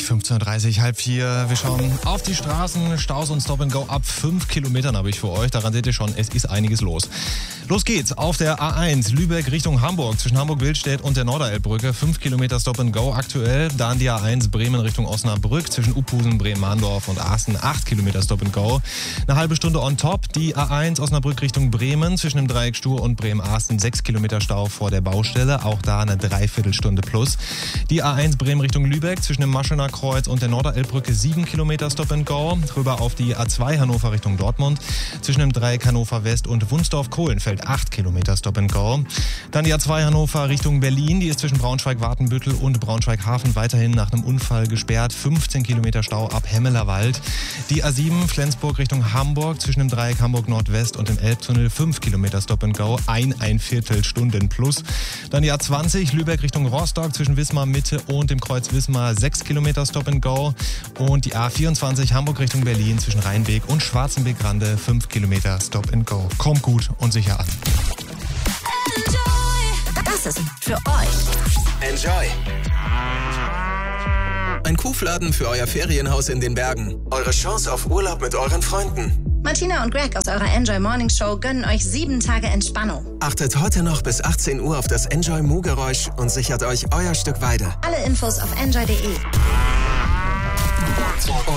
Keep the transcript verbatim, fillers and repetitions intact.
fünfzehn Uhr dreißig, halb vier. Wir schauen auf die Straßen, Staus und Stop and Go. Ab fünf Kilometern habe ich für euch. Daran seht ihr schon, es ist einiges los. Los geht's auf der A eins, Lübeck Richtung Hamburg, zwischen Hamburg-Wildstedt und der Norderelbbrücke. fünf Kilometer Stop and Go aktuell. Dann die A eins Bremen Richtung Osnabrück, zwischen Uphusen, Bremen-Mahndorf und Asten. acht Kilometer Stop and Go. Eine halbe Stunde on top. Die A eins Osnabrück Richtung Bremen, zwischen dem Dreieck Stur und Bremen-Asten. sechs Kilometer Stau vor der Baustelle. Auch da eine Dreiviertelstunde plus. Die A eins Bremen Richtung Lübeck, zwischen dem Maschener Kreuz und der Norderelbbrücke. sieben Kilometer Stop and Go. Rüber auf die A zwei Hannover Richtung Dortmund, zwischen dem Dreieck Hannover West und Wunsdorf-Kohlenfeld. acht Kilometer Stop and Go. Dann die A zwei Hannover Richtung Berlin, die ist zwischen Braunschweig-Watenbüttel und Braunschweig-Hafen weiterhin nach einem Unfall gesperrt. fünfzehn Kilometer Stau ab Hemmelerwald. Die A sieben Flensburg Richtung Hamburg, zwischen dem Dreieck Hamburg-Nordwest und dem Elbtunnel. fünf Kilometer Stop and Go, ein, ein Viertel Stunden plus. Dann die A zwanzig Lübeck Richtung Rostock, zwischen Wismar Mitte und dem Kreuz Wismar. sechs Kilometer Stop and Go. Und die A vierundzwanzig Hamburg Richtung Berlin, zwischen Rheinbeek und Schwarzenbeek-Rande. fünf Kilometer Stop and Go. Kommt gut und sicher an. Das ist für euch. Enjoy. Ein Kuhfladen für euer Ferienhaus in den Bergen. Eure Chance auf Urlaub mit euren Freunden. Martina und Greg aus eurer Enjoy Morning Show gönnen euch sieben Tage Entspannung. Achtet heute noch bis achtzehn Uhr auf das Enjoy Mu-Geräusch und sichert euch euer Stück Weide. Alle Infos auf enjoy punkt de.